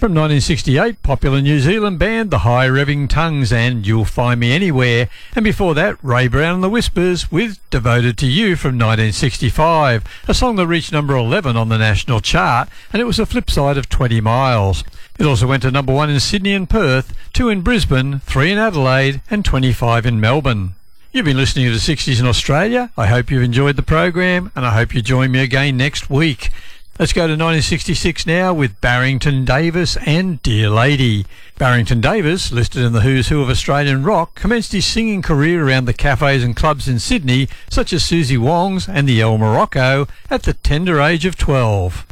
From 1968, popular New Zealand band The High Revving Tongues and You'll Find Me Anywhere. And before that, Ray Brown and the Whispers with Devoted to You from 1965, a song that reached number 11 on the national chart, and it was a flip side of 20 Miles. It also went to number 1 in Sydney and Perth, 2 in Brisbane, 3 in Adelaide and 25 in Melbourne. You've been listening to the 60s in Australia. I hope you've enjoyed the program and I hope you join me again next week. Let's go to 1966 now with Barrington Davis and Dear Lady. Barrington Davis, listed in the Who's Who of Australian rock, commenced his singing career around the cafes and clubs in Sydney, such as Susie Wong's and the El Morocco, at the tender age of 12.